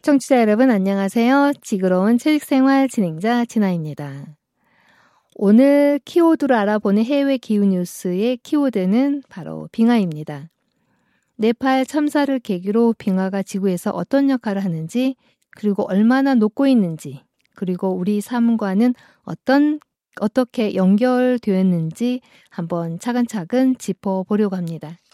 청취자 여러분 안녕하세요. 지구로운 체육생활 진행자 진아입니다. 오늘 키워드로 알아보는 해외 기후 뉴스의 키워드는 바로 빙하입니다. 네팔 참사를 계기로 빙하가 지구에서 어떤 역할을 하는지, 그리고 얼마나 녹고 있는지, 그리고 우리 삶과는 어떻게 연결되었는지 한번 차근차근 짚어보려고 합니다.